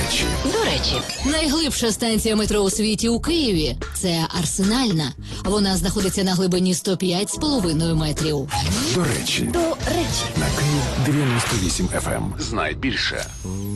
До речі, найглибша станція метро у світі у Києві – це Арсенальна. Вона знаходиться на глибині 105,5 метрів. До речі. До речі. На Київ 98 FM. Знай більше.